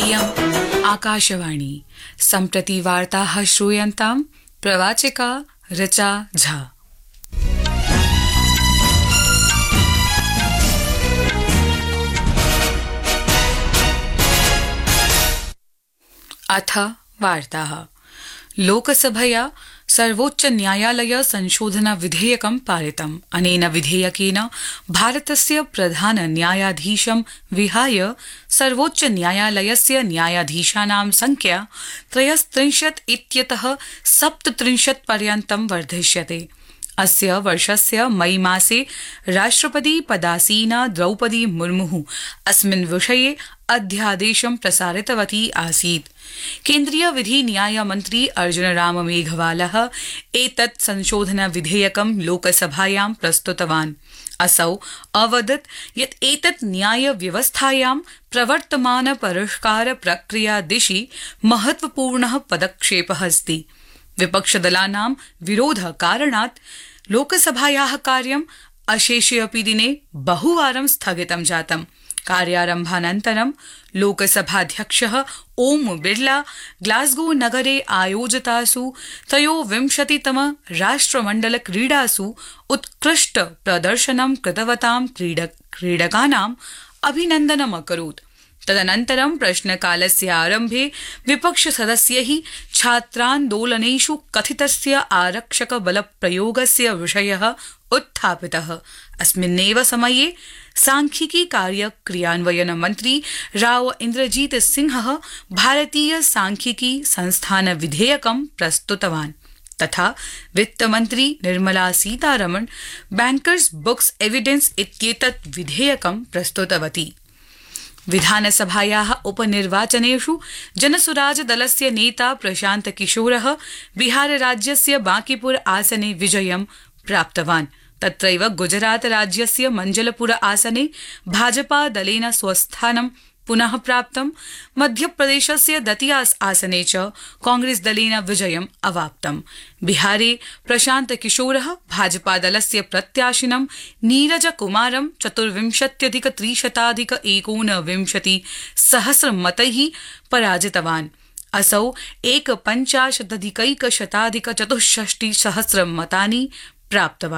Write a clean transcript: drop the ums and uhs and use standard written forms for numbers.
इयम् आकाशवाणी सम्प्रति वार्ताः श्रूयन्तां प्रवाचिका ऋचा झा। अथ वार्ताः। लोकसभया सर्वोच्च न्यायालय संशोधन विधेयकं पारितम्। अनेन विधेयकेन भारतस्य प्रधान न्यायाधीशं विहाय सर्वोच्च न्यायालयस्य न्यायाधीशानां संख्या 33 इत्यतः 37 पर्यन्तं वर्धिष्यते। अस्य वर्षस्य मई मासे राष्ट्रपति पदासीना द्रौपदी मुर्मु अस्मिन् विषये अध्यादेशं प्रसारितवती आसीत्। केन्द्रीय विधि न्याय मन्त्री अर्जुन राम मेघवालः एतत् संशोधन विधेयकं लोकसभायां प्रस्तुतवान्। असौ अवदत् यत् एतत् न्याय व्यवस्थायां प्रवर्तमान परिष्कार प्रक्रिया दिशि महत्वपूर्णः पदक्षेपः अस्ति। विपक्षदलानां विरोध कारणात् लोकसभायाः कार्यम् अशेषे अपि दिने बहुवारं स्थगितं जातम्। कार्यारम्भानन्तरं लोकसभाध्यक्षः ओम बिर्ला ग्लासगो नगरे आयोजितासु 23तम राष्ट्रमण्डल क्रीडासु उत्कृष्ट प्रदर्शनं कृतवतां क्रीडकानाम् अभिनन्दनम् अकरोत्। तदनन्तरं प्रश्नकालस्य आरम्भे विपक्षसदस्यैः छात्रान्दोलनेषु कथितस्य आरक्षक बलप्रयोगस्य विषयः उत्थापितः। अस्मिन्नेव समये सांख्यिकी कार्य क्रियान्वयन मन्त्री राव इन्द्रजीत सिंहः भारतीय सांख्यिकी संस्थान विधेयकं प्रस्तुतवान्। तथा वित्तमन्त्री Nirmala Sitharaman bankers books evidence इत्येतत् विधेयकं प्रस्तुतवती। विधानसभायाः उपनिर्वाचनेषु जनसुराज दलस्य नेता प्रशान्त किशोरः बिहारराज्यस्य बांकीपुर आसने विजयं प्राप्तवान्। तत्रैव गुजरात राज्यस्य मंजलपुर आसने भाजपा दलेन स्वस्थानं पुनः प्राप्तम्। मध्यप्रदेशस्य दतिया आसने च कांग्रेस दलेन विजयम् अवाप्तम्। बिहारे प्रशान्त किशोरः भाजपा दलस्य प्रत्याशिनं नीरज कुमारं 24,329 सहस्रमतैः पराजितवान्। असौ 1,50,164 सहस्रमतानि प्राप्तवान्।